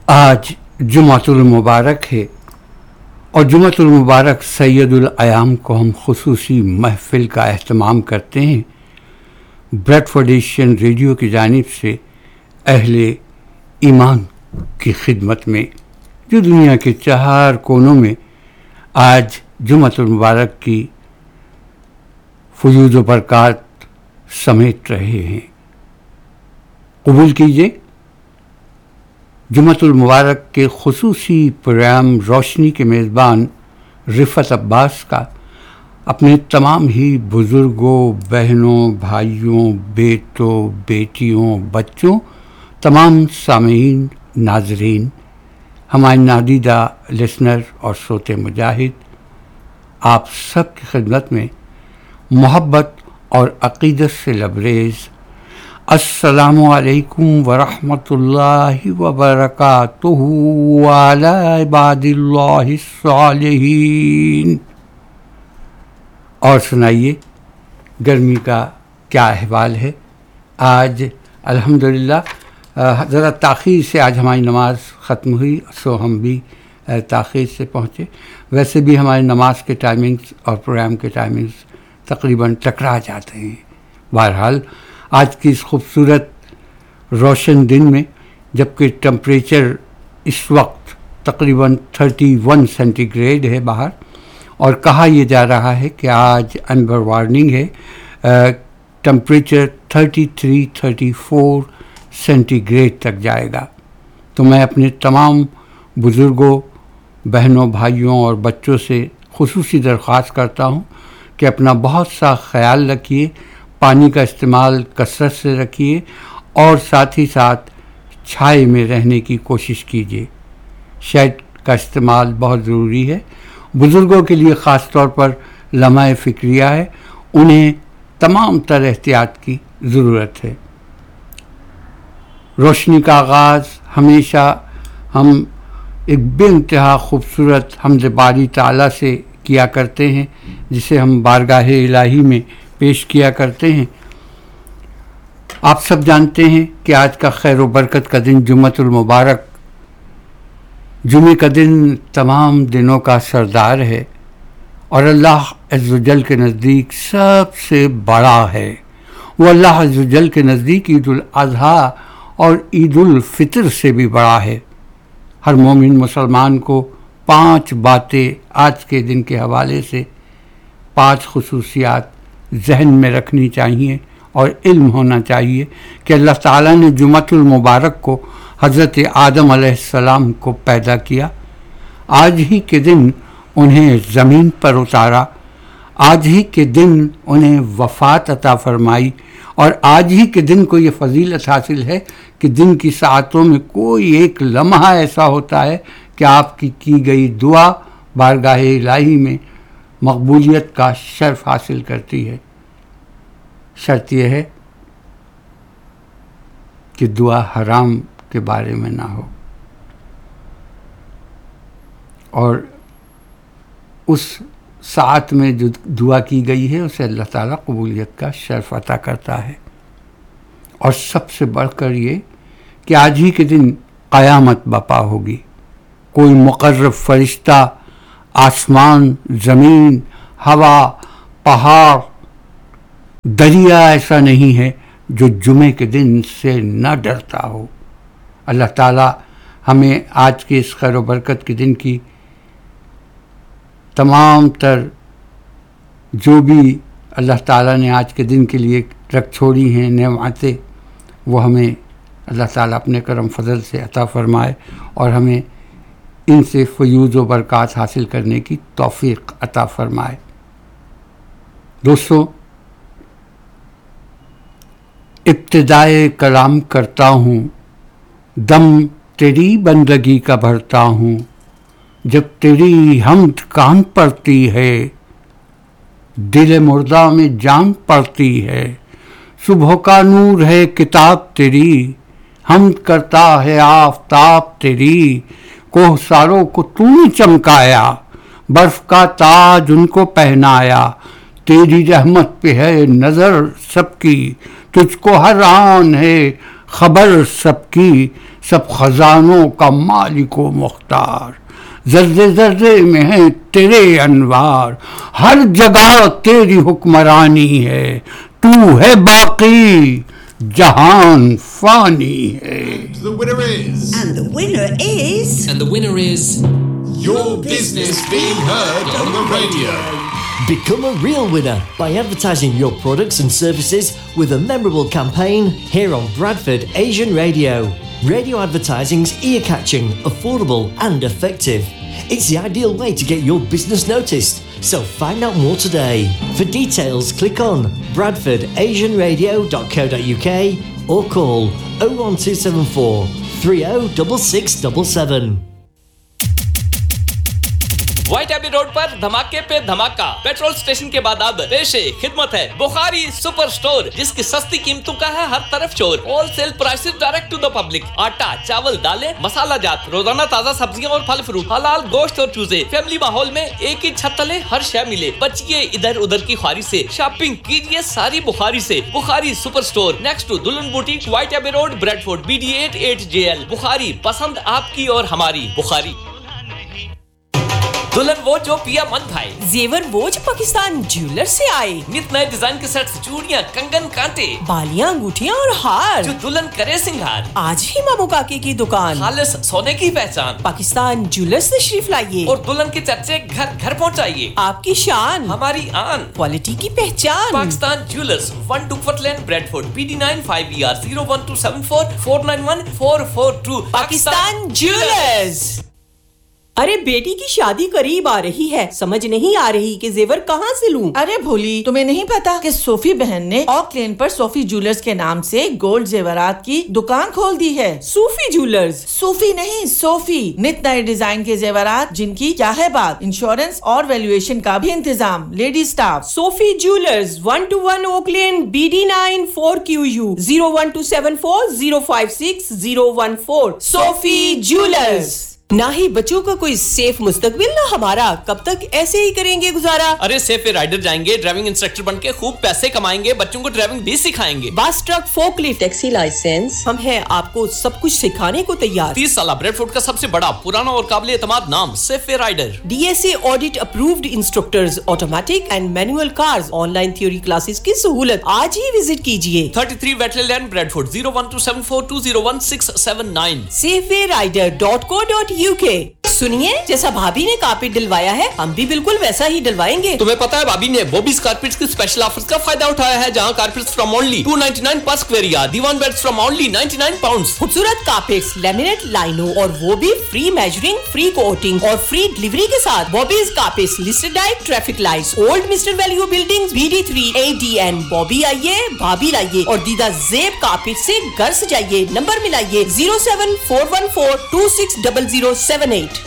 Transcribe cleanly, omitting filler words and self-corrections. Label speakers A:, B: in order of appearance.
A: آج جمعۃ المبارک ہے اور جمعۃ المبارک سید الایام کو ہم خصوصی محفل کا اہتمام کرتے ہیں بریڈ فورڈ ایشین ریڈیو کی جانب سے اہل ایمان کی خدمت میں جو دنیا کے 4 کونوں میں آج جمعۃ المبارک کی فیوض و برکات سمیٹ رہے ہیں۔ قبول کیجئے جمعۃ المبارک کے خصوصی پروگرام روشنی کے میزبان رفعت عباس کا اپنے تمام ہی بزرگوں، بہنوں، بھائیوں، بیٹوں، بیٹیوں، بچوں، تمام سامعین، ناظرین، ہمارے نادیدہ لسنر اور سوتے مجاہد، آپ سب کی خدمت میں محبت اور عقیدت سے لبریز السلام علیکم ورحمۃ اللہ وبرکاتہ وعلی عباد اللہ الصالحین۔ اور سنائیے گرمی کا کیا احوال ہے؟ آج الحمدللہ ذرا تاخیر سے آج ہماری نماز ختم ہوئی، سو ہم بھی تاخیر سے پہنچے۔ ویسے بھی ہماری نماز کے ٹائمنگز اور پروگرام کے ٹائمنگز تقریباً ٹکرا جاتے ہیں۔ بہرحال آج کی اس خوبصورت روشن دن میں جبکہ ٹمپریچر اس وقت تقریباً 31 سینٹی گریڈ ہے باہر، اور کہا یہ جا رہا ہے کہ آج امبر وارننگ ہے، ٹمپریچر 33-34 سینٹی گریڈ تک جائے گا، تو میں اپنے تمام بزرگوں، بہنوں، بھائیوں اور بچوں سے خصوصی درخواست کرتا ہوں کہ اپنا بہت سا خیال رکھیے، پانی کا استعمال کثرت سے رکھیے اور ساتھ ہی ساتھ چھائے میں رہنے کی کوشش کیجیے۔ شیڈ کا استعمال بہت ضروری ہے۔ بزرگوں کے لیے خاص طور پر لمحہ فکریہ ہے، انہیں تمام تر احتیاط کی ضرورت ہے۔ روشنی کا آغاز ہمیشہ ہم ایک بے انتہا خوبصورت حمد باری تعالیٰ سے کیا کرتے ہیں، جسے ہم بارگاہ الہی میں پیش کیا کرتے ہیں۔ آپ سب جانتے ہیں کہ آج کا خیر و برکت کا دن جمعۃ المبارک، جمعے کا دن تمام دنوں کا سردار ہے اور اللہ عز و جل کے نزدیک سب سے بڑا ہے۔ وہ اللہ عز و جل کے نزدیک عید الاضحیٰ اور عید الفطر سے بھی بڑا ہے۔ ہر مومن مسلمان کو 5 باتیں آج کے دن کے حوالے سے 5 خصوصیات ذہن میں رکھنی چاہیے اور علم ہونا چاہیے کہ اللہ تعالیٰ نے جمعۃ المبارک کو حضرت آدم علیہ السلام کو پیدا کیا، آج ہی کے دن انہیں زمین پر اتارا، آج ہی کے دن انہیں وفات عطا فرمائی، اور آج ہی کے دن کو یہ فضیلت حاصل ہے کہ دن کی ساعتوں میں کوئی ایک لمحہ ایسا ہوتا ہے کہ آپ کی گئی دعا بارگاہ الہی میں مقبولیت کا شرف حاصل کرتی ہے۔ شرط یہ ہے کہ دعا حرام کے بارے میں نہ ہو، اور اس ساعت میں جو دعا کی گئی ہے اسے اللہ تعالیٰ قبولیت کا شرف عطا کرتا ہے۔ اور سب سے بڑھ کر یہ کہ آج ہی کے دن قیامت برپا ہوگی۔ کوئی مقرب فرشتہ، آسمان، زمین، ہوا، پہاڑ، دریا ایسا نہیں ہے جو جمعے کے دن سے نہ ڈرتا ہو۔ اللہ تعالیٰ ہمیں آج کے اس خیر و برکت کے دن کی تمام تر جو بھی اللہ تعالیٰ نے آج کے دن کے لیے رکھ چھوڑی ہیں نعمتیں، وہ ہمیں اللہ تعالیٰ اپنے کرم فضل سے عطا فرمائے اور ہمیں ان سے فیوض و برکات حاصل کرنے کی توفیق عطا فرمائے۔ دوستو، ابتدائے کلام کرتا ہوں، دم تیری بندگی کا بھرتا ہوں، جب تیری حمد کان پڑتی ہے، دل مردہ میں جان پڑتی ہے، صبح کا نور ہے کتاب تیری، حمد کرتا ہے آفتاب تیری، کوہ ساروں کو تو نے چمکایا، برف کا تاج ان کو پہنایا، تیری رحمت پہ ہے نظر سب کی، تجھ کو ہر آن ہے خبر سب کی سب خزانوں کا مالک و مختار. ذرے ذرے میں ہے تیرے انوار, ہر جگہ تیری حکمرانی ہے. تو ہے باقی جہان فانی ہے.
B: The winner is.
C: And the winner is.
D: And the winner is.
B: Your business being heard on the radio.
E: Become a real winner by advertising your products and services with a memorable campaign here on Bradford Asian Radio. Radio advertising's ear-catching, affordable and effective. It's the ideal way to get your business noticed. So find out more today. For details, click on bradfordasianradio.co.uk or call 01274 306677.
D: White Abbey road پر دھماکے پہ دھماکہ. Petrol station کے بعد اب پیش خدمت ہے بخاری super store, جس کی سستی قیمتوں کا ہے ہر طرف شور. Whole cell prices direct to the public. آٹا, چاول, دالیں, مسالہ جات, روزانہ تازہ سبزیاں اور پھل فروٹ, حلال گوشت اور چوزے. فیملی ماحول میں ایک ہی چھت تلے ہر شے ملے. بچیے ادھر ادھر کی خواری سے, شاپنگ کیجیے ساری بخاری سے. بخاری سپر اسٹور نیکسٹ ٹو دلہن boutique, white Abbey road, Bradford, BD88JL. بخاری, پسند آپ کی اور ہماری. بخاری. دلہن وہ جو پیا من بھائی,
F: زیور وہ جو پاکستان جیولر سے آئے.
D: نت نئے ڈیزائن کے سیٹس, چوڑیاں, کنگن, کانٹے,
F: بالیاں, انگوٹھیاں اور ہار,
D: جو دلہن کرے سنگھار.
F: آج ہی مامو کاکے کی دکان,
D: خالص سونے کی پہچان.
F: پاکستان جیولر سے تشریف لائیے
D: اور دلہن کے چرچے گھر گھر پہنچائیے.
F: آپ کی شان,
D: ہماری آن,
F: کوالٹی کی پہچان.
D: پاکستان جیولرز, 1 ڈکفٹ لین, Bradford, BD9 5ER 01274 491 442.
F: Pakistan jewellers. ارے بیٹی کی شادی قریب آ رہی ہے, سمجھ نہیں آ رہی کہ زیور کہاں سے لوں.
G: ارے بھولی, تمہیں نہیں پتا کہ صوفی بہن نے اوک لین پر صوفی جیولرز کے نام سے گولڈ زیورات کی دکان کھول دی ہے.
F: صوفی جیولرز,
G: صوفی نہیں صوفی. نت نئے ڈیزائن کے زیورات جن کی کیا ہے بات, انشورنس اور ویلیویشن کا بھی انتظام, لیڈی اسٹاف.
F: صوفی جیولرز, 121 اوک لین, BD9 4QU 01274 056 014. صوفی جیولرز. نہ ہی بچوں کا کوئی سیف مستقبل نہ ہمارا, کب تک ایسے ہی کریں گے گزارا.
D: ارے سیف رائڈر جائیں گے, ڈرائیونگ انسٹرکٹر بن کے خوب پیسے کمائیں گے, بچوں کو ڈرائیونگ بھی سکھائیں گے.
F: بس truck, fork lift, taxi licence, ہم ہیں آپ کو سب کچھ سکھانے کو تیار.
D: 30 سالہ بریڈفورڈ کا سب سے بڑا, پرانا اور قابل اعتماد نام safe rider.
F: DSA audit approved instructors, automatic and Manuel cars, on line theory classes کی سہولت. آج ہی وزٹ کیجیے.
D: 33 ویٹلے لین, بریڈفورڈ, 01274 201679.
F: safewayrider.co.uk. سنیے, جیسا بھابی نے کارپیٹ ڈلوایا ہے ہم بھی بالکل ویسا ہی ڈلوائیں گے.
D: تمہیں پتا ہے بھابی نے بوبیز کارپیٹس کی اسپیشل آفرز کا فائدہ اٹھایا ہے, جہاں carpets from only 299 per square yard, دیوان بیڈز فرام اونلی 99 پاؤنڈز.
F: خوبصورت کارپیٹس, لیمینیٹ لائنوں اور وہ بھی فری میجرنگ, فری کوٹنگ اور فری ڈلیوری کے ساتھ. بوبیز carpets, listed diet, traffic lights, old mister value building, BD3 ADN. Bobby آئیے, بھابی لائیے اور دیدہ زیب کارپیٹ سے گھر سجائیے. نمبر ملائیے 07414260078.